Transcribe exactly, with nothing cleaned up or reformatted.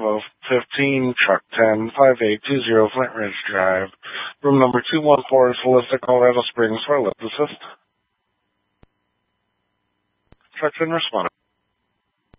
Bravo fifteen, Truck ten, five eight two zero, Flint Ridge Drive. Room number two one four, Solista, Colorado Springs, for Lip Assist. Truck ten, respond.